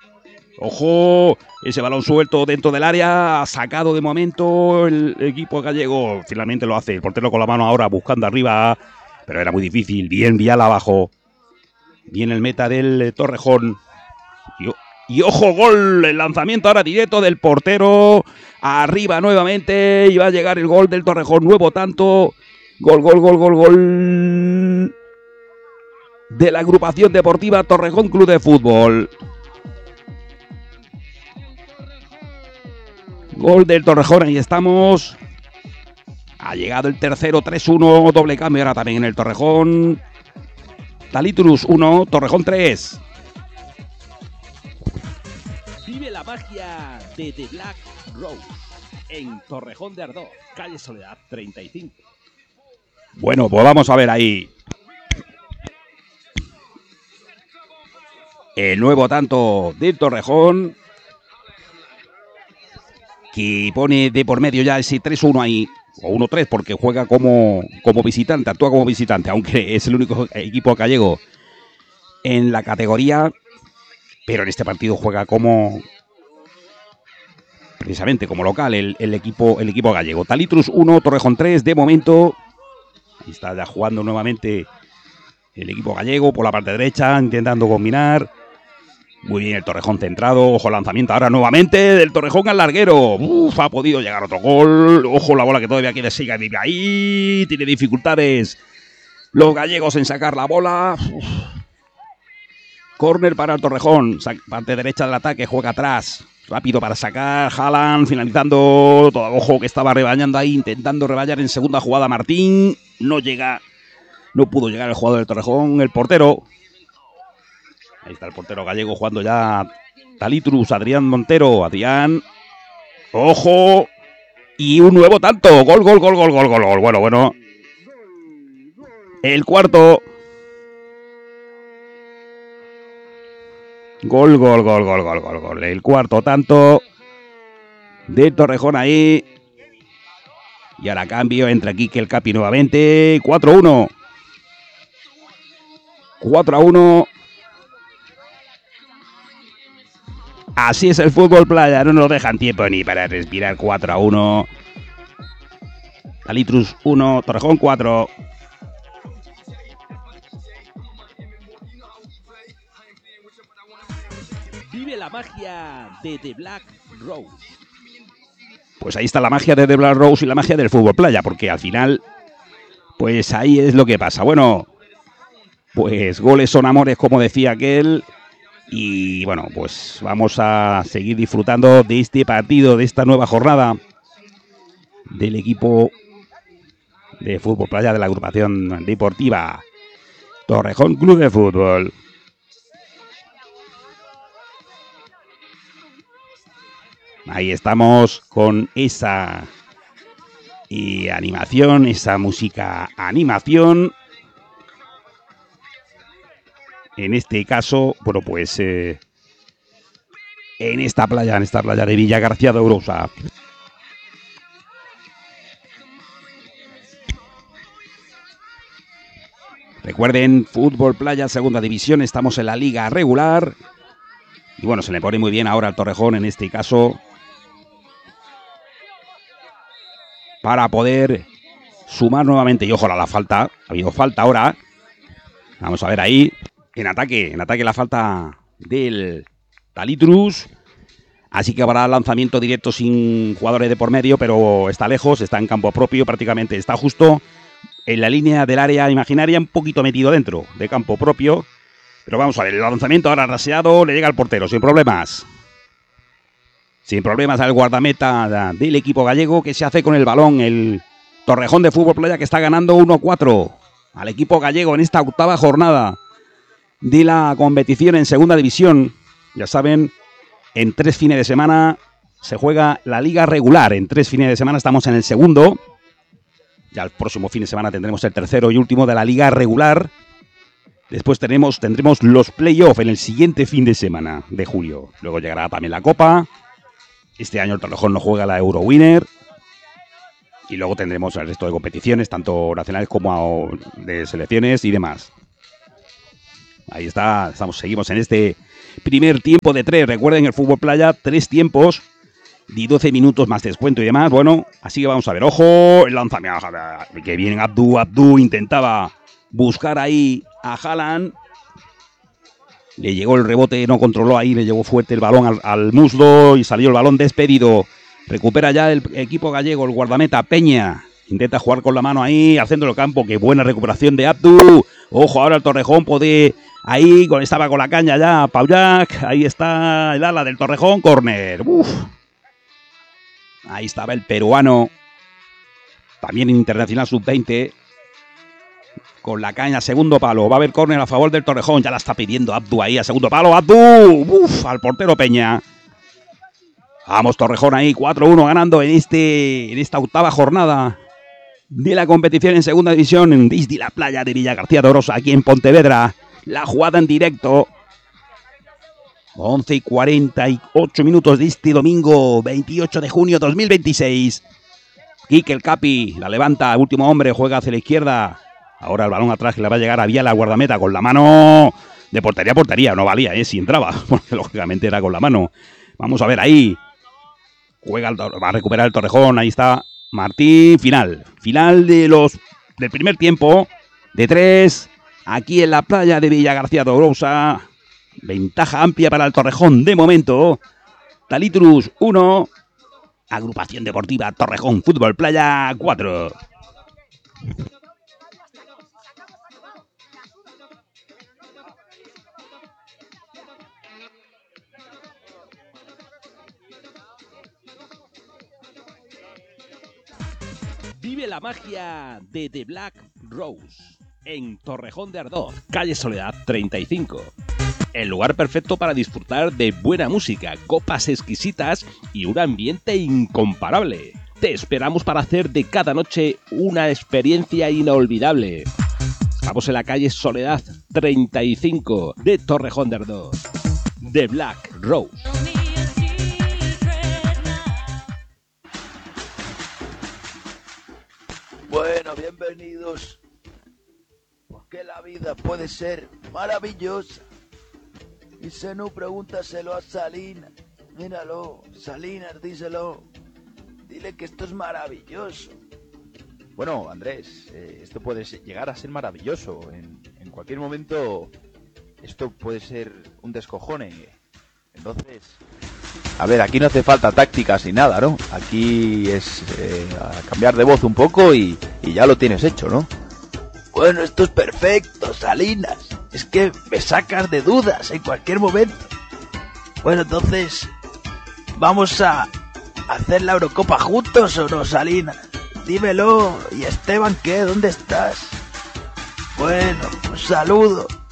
¡Ojo! Ese balón suelto dentro del área, sacado de momento el equipo gallego. Finalmente lo hace el portero con la mano ahora buscando arriba, pero era muy difícil. Bien Vial abajo. Bien el meta del Torrejón. Y ojo, gol, el lanzamiento ahora directo del portero. Arriba nuevamente y va a llegar el gol del Torrejón. Nuevo tanto. Gol de la agrupación deportiva Torrejón Club de Fútbol. Gol del Torrejón, ahí estamos. Ha llegado el tercero, 3-1, doble cambio ahora también en el Torrejón. Talitrus 1, Torrejón 3. Vive la magia de The Black Rose en Torrejón de Ardoz, calle Soledad 35. Bueno, pues vamos a ver ahí. El nuevo tanto del Torrejón, que pone de por medio ya ese 3-1 ahí, o 1-3, porque juega como visitante, actúa como visitante, aunque es el único equipo gallego en la categoría, pero en este partido juega precisamente como local el equipo gallego. Talitrus 1, Torrejón 3, de momento. Ahí está ya jugando nuevamente el equipo gallego por la parte derecha, intentando combinar. Muy bien el Torrejón centrado. Ojo, lanzamiento ahora nuevamente del Torrejón al larguero. Ha podido llegar otro gol. Ojo, la bola que todavía quiere sigue ahí. Tiene dificultades los gallegos en sacar la bola. Córner para el Torrejón. Parte derecha del ataque, juega atrás. Rápido para sacar. Haaland finalizando. Todo, ojo, que estaba rebañando ahí, intentando rebañar en segunda jugada Martín. No llega. No pudo llegar el jugador del Torrejón. El portero. Ahí está el portero gallego jugando ya. Talitrus, Adrián Montero. Adrián. ¡Ojo! Y un nuevo tanto. Gol. Bueno. El cuarto. Gol. El cuarto tanto de Torrejón ahí. Y ahora cambio. Entra Quique el Capi nuevamente. 4-1. 4-1. Así es el fútbol playa, no nos dejan tiempo ni para respirar. 4-1. Talitrus 1, Torrejón 4. Vive la magia de The Black Rose. Pues ahí está la magia de The Black Rose y la magia del fútbol playa, porque al final, pues ahí es lo que pasa. Bueno, pues goles son amores, como decía aquel. Y bueno, pues vamos a seguir disfrutando de este partido, de esta nueva jornada del equipo de fútbol playa de la agrupación deportiva Torrejón Club de Fútbol. Ahí estamos con esa animación, esa música animación. En este caso, bueno, pues en esta playa de Villa García de Ourosa. Recuerden, fútbol playa, segunda división, estamos en la liga regular. Y bueno, se le pone muy bien ahora al Torrejón, en este caso, para poder sumar nuevamente. Y ojo a la falta, ha habido falta ahora. Vamos a ver ahí. En ataque la falta del Talitrus. Así que habrá lanzamiento directo sin jugadores de por medio, pero está lejos, está en campo propio prácticamente. Está justo en la línea del área imaginaria, un poquito metido dentro de campo propio. Pero vamos a ver, el lanzamiento ahora raseado, le llega al portero, sin problemas. Sin problemas al guardameta del equipo gallego, que se hace con el balón. El Torrejón de Fútbol Playa, que está ganando 1-4 al equipo gallego en esta octava jornada de la competición en segunda división. Ya saben, en 3 fines de semana se juega la liga regular. En 3 fines de semana estamos en el segundo. Ya el próximo fin de semana tendremos el tercero y último de la liga regular. Después tendremos los playoffs en el siguiente fin de semana de julio. Luego llegará también la Copa. Este año el Torrejón no juega la Eurowinner. Y luego tendremos el resto de competiciones, tanto nacionales como de selecciones y demás. Ahí está, seguimos en este primer tiempo de 3. Recuerden, el fútbol playa, 3 tiempos de 12 minutos más descuento y demás. Bueno, así que vamos a ver. ¡Ojo! El lanzamiento. Que bien Abdu intentaba buscar ahí a Haaland. Le llegó el rebote, no controló ahí, le llegó fuerte el balón al muslo y salió el balón despedido. Recupera ya el equipo gallego, el guardameta Peña. Intenta jugar con la mano ahí, al centro del campo. ¡Qué buena recuperación de Abdu! Ojo, ahora el Torrejón puede... Ahí estaba con la caña ya Paullac. Ahí está el ala del Torrejón, córner. ¡Uf! Ahí estaba el peruano, también internacional sub-20, con la caña, segundo palo. Va a haber córner a favor del Torrejón. Ya la está pidiendo Abdu ahí a segundo palo. ¡Abdu! ¡Uf! Al portero Peña. Vamos, Torrejón ahí, 4-1 ganando en esta octava jornada de la competición en segunda división desde la playa de Villa García de Orosa, aquí en Pontevedra. La jugada en directo. 11 y 48 minutos de este domingo 28 de junio 2026. Quique el Capi la levanta, último hombre, juega hacia la izquierda. Ahora el balón atrás que le va a llegar a Viala, guardameta, con la mano de portería a portería. No valía, si entraba, porque lógicamente era con la mano. Vamos a ver ahí. Va a recuperar el Torrejón, ahí está Martín. Final del primer tiempo de 3, aquí en la playa de Villa García de Orosa. Ventaja amplia para el Torrejón de momento. Talitrus 1, Agrupación Deportiva Torrejón Fútbol Playa 4. Vive la magia de The Black Rose en Torrejón de Ardoz, calle Soledad 35. El lugar perfecto para disfrutar de buena música, copas exquisitas y un ambiente incomparable. Te esperamos para hacer de cada noche una experiencia inolvidable. Estamos en la calle Soledad 35 de Torrejón de Ardoz. The Black Rose. Bueno, bienvenidos. Porque la vida puede ser maravillosa. Y si no, pregúntaselo a Salinas. Míralo, Salinas, díselo. Dile que esto es maravilloso. Bueno, Andrés, esto puede llegar a ser maravilloso. En cualquier momento, esto puede ser un descojone. Entonces, a ver, aquí no hace falta tácticas ni nada, ¿no? Aquí es cambiar de voz un poco y ya lo tienes hecho, ¿no? Bueno, esto es perfecto, Salinas. Es que me sacas de dudas en cualquier momento. Bueno, entonces, ¿vamos a hacer la Eurocopa juntos o no, Salinas? Dímelo. ¿Y Esteban qué? ¿Dónde estás? Bueno, un saludo.